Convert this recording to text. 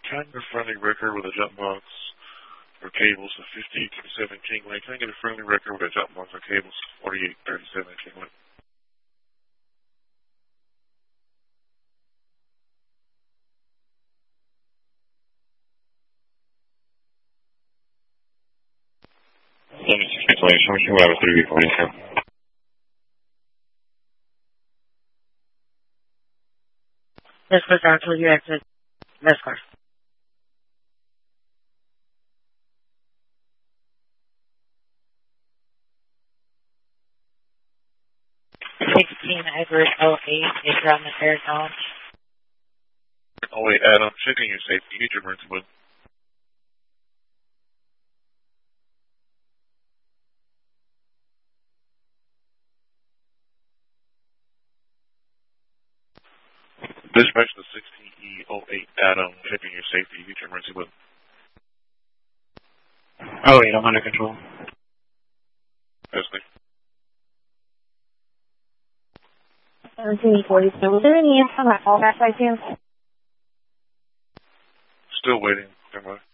Can I get a friendly record with a jump box or cables of 5037 Kingway? Can I get a friendly record with a jump box or cables 4837 Kingway? This was until you exit this car. Edward 08 is around the fair knowledge. Oh wait, Adam, checking your safety. Get your emergency button. Dispatch to 16E08 Adam, checking your safety. Get your emergency button. Oh wait, I'm under control. Yes, sir. 1747. Was there any info on that callback by chance? Still waiting. Come on.